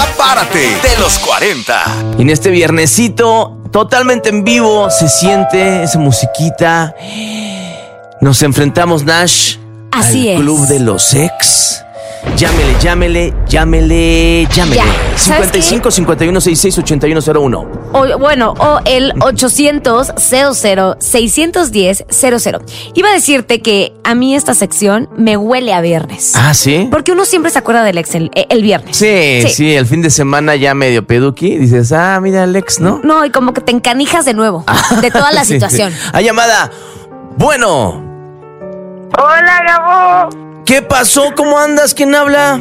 Párate de los 40. Y en este viernesito, totalmente en vivo, se siente esa musiquita. Nos enfrentamos, Nash, Así al es. Club de los Ex. Llámele. Ya, ¿sabes 55 51 66 81 01. O el 800-00-610-00. Iba a decirte que a mí esta sección me huele a viernes. Ah, ¿sí? Porque uno siempre se acuerda del ex el viernes. Sí, el fin de semana ya medio peduqui. Dices, mira el ex, ¿no? No, y como que te encanijas de nuevo de toda la Sí, situación. sí. Hay llamada. Bueno, Hola, Gabo. ¿qué pasó? ¿Cómo andas? ¿Quién habla?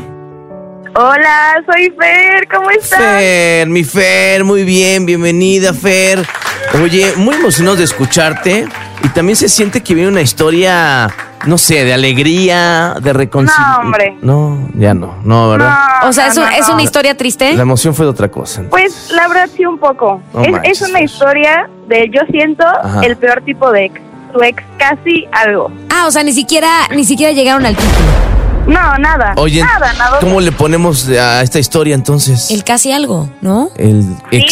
Hola, soy Fer. ¿Cómo estás? Fer, mi Fer, muy bien, bienvenida, Fer. Oye, muy emocionados de escucharte. Y también se siente que viene una historia, no sé, de alegría, de reconciliación. No, hombre. No, ya no, ¿verdad? No, O sea, no, ¿es no. una historia triste? La emoción fue de otra cosa. Pues la verdad sí un poco. No es manches, una Fer. historia de, yo siento, Ajá. el peor tipo de ex. Tu ex casi algo. O sea, ni siquiera llegaron al título. No, nada. Oye, Nada. ¿cómo le ponemos a esta historia entonces? El casi algo, ¿no? ¿El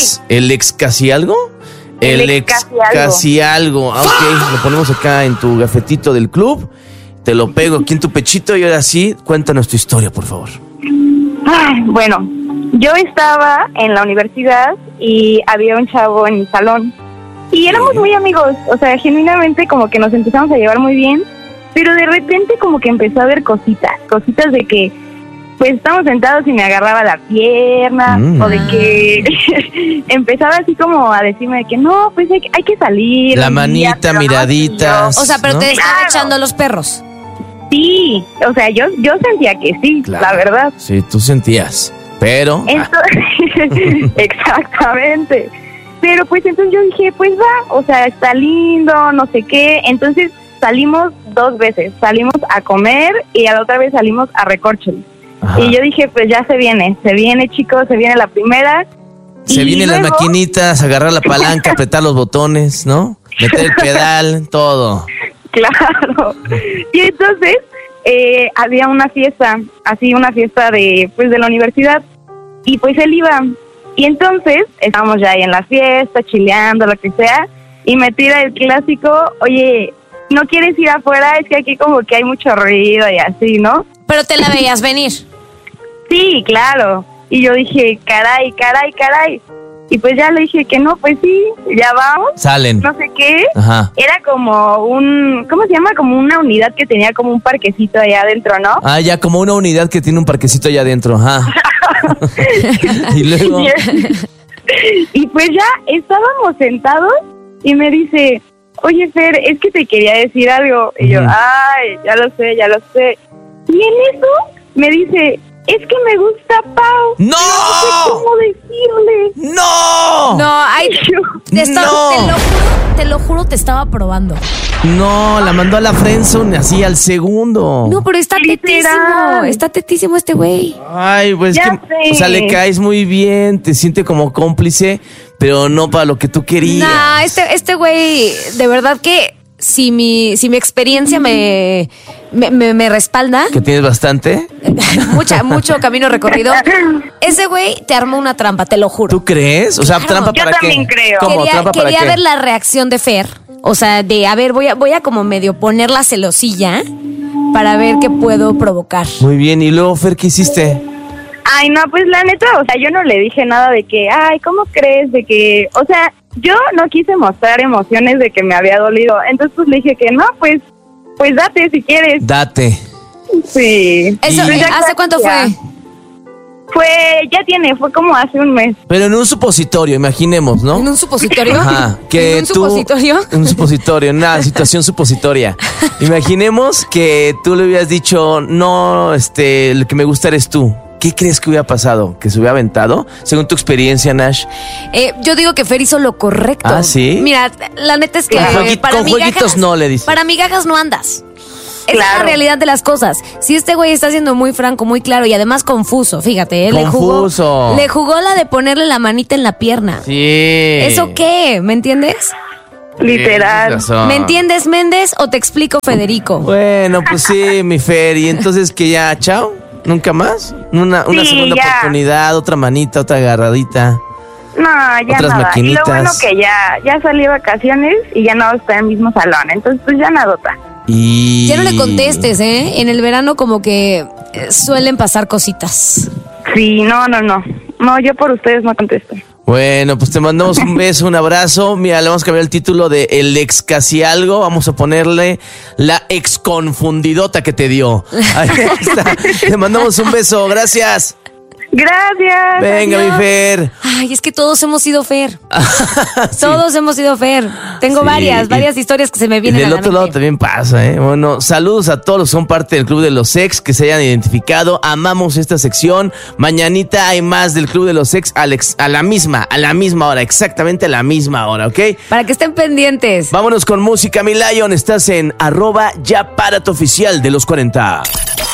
ex casi algo? El ex casi algo. Ok, lo ponemos acá en tu gafetito del club. Te lo pego aquí en tu pechito y ahora sí, cuéntanos tu historia, por favor. Ay, bueno, yo estaba en la universidad y había un chavo en mi salón. Y éramos muy amigos, o sea, genuinamente como que nos empezamos a llevar muy bien, pero de repente como que empezó a haber cositas de que, pues estamos sentados y me agarraba la pierna, o de que empezaba así como a decirme de que no, pues hay que salir. La un día, manita, pero no miraditas. O sea, pero ¿no? te están Claro. echando los perros. Sí, o sea, yo sentía que sí, Claro. la verdad. Sí, tú sentías, pero... Entonces, exactamente. Pero pues entonces yo dije, pues va, o sea, está lindo, no sé qué. Entonces salimos 2 veces, salimos a comer y a la otra vez salimos a Recorcholis. Ajá. Y yo dije, pues ya se viene chicos, se viene la primera. Se Y vienen las luego- maquinitas, agarrar la palanca, apretar los botones, ¿no? Meter el pedal, todo. Claro. Y entonces había una fiesta de pues de la universidad y pues él iba. Y entonces estábamos ya ahí en la fiesta, chileando, lo que sea, y me tira el clásico, oye, ¿no quieres ir afuera? Es que aquí como que hay mucho ruido y así, ¿no? Pero te la veías venir. Sí, claro. Y yo dije, caray. Y pues ya le dije que no, pues sí, ya vamos. Salen. No sé qué. Ajá. Era como ¿cómo se llama? Como una unidad que tenía como un parquecito allá adentro, ¿no? Ya como una unidad que tiene un parquecito allá adentro, ajá. Y luego... Y pues ya estábamos sentados y me dice, oye Fer, es que te quería decir algo. Y yo, ay, ya lo sé. Y en eso me dice, es que me gusta Pau. ¡No! No sé cómo decirle. ¡No! No, No. te lo juro, te estaba probando. No, la mandó a la friendzone así al segundo. No, pero está Literal. tetísimo este güey. Ay, pues Ya que, sé. o sea, le caes muy bien, te siente como cómplice, pero no para lo que tú querías. Nah, este güey, de verdad que si mi experiencia me respalda, Que tienes bastante. mucho camino recorrido, ese güey te armó una trampa, te lo juro. ¿Tú crees? O sea, Claro. trampa Yo para qué. también creo. ¿Cómo? ¿Trampa para Quería qué? ver la reacción de Fer. O sea, de, a ver, voy a como medio poner la celosilla para ver qué puedo provocar. Muy bien, y luego, Fer, ¿qué hiciste? Ay, no, pues la neta, o sea, yo no le dije nada de que, ay, ¿cómo crees? De que, o sea, yo no quise mostrar emociones de que me había dolido. Entonces, pues le dije que no, pues date si quieres. Date. Sí. Eso, Pues ya ¿hace cuánto ya. fue? Fue como hace un mes. Pero en un supositorio, imaginemos, ¿no? ¿En un supositorio? Ajá, que ¿En un tú, supositorio? Un supositorio, una situación supositoria. Imaginemos que tú le hubieras dicho, no, el que me gusta eres tú. ¿Qué crees que hubiera pasado? ¿Que se hubiera aventado? Según tu experiencia, Nash. Yo digo que Fer hizo lo correcto. ¿Ah, sí? Mira, la neta es que Con para jueguitos no, le dice. Para migajas no andas. Esa es la Claro. realidad de las cosas. Si este güey está siendo muy franco, muy claro y además confuso, fíjate, Confuso. le jugó la de ponerle la manita en la pierna. Sí. ¿Eso qué? ¿Me entiendes? Literal. Tienes razón. ¿Me entiendes, Méndez? ¿O te explico, Federico? Bueno, pues sí, mi Fer. Y entonces que ya, chao. ¿Nunca más? Una Sí, segunda ya. oportunidad, otra manita, otra agarradita. No, ya Otras nada. maquinitas. Y lo bueno que ya salí de vacaciones y ya no está en el mismo salón. Entonces, pues ya nadota. Y... Ya no le contestes, ¿eh? En el verano como que suelen pasar cositas. Sí, no. No, yo por ustedes no contesto. Bueno, pues te mandamos un beso, un abrazo. Mira, le vamos a cambiar el título de El ex casi algo. Vamos a ponerle La ex confundidota que te dio. Ahí está. Te mandamos un beso, gracias. Gracias. Venga, Adiós. mi Fer. Ay, es que todos hemos sido Fer. Todos hemos sido Fer. Tengo Sí, varias historias que se me Y vienen a del la otro lado mente. también pasa, ¿eh? Bueno, saludos a todos los que son parte del Club de los Ex, que se hayan identificado. Amamos esta sección. Mañanita hay más del Club de los Ex, Alex, a la misma hora, exactamente a la misma hora, ¿ok? Para que estén pendientes. Vámonos con música, mi Lion. Estás en @yapárate oficial de los 40.